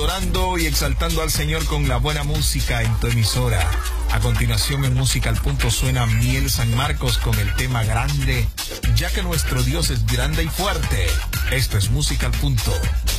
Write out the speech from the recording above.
adorando y exaltando al Señor con la buena música en tu emisora. A continuación en Música al Punto suena Miel San Marcos con el tema Grande, ya que nuestro Dios es grande y fuerte. Esto es Música al Punto.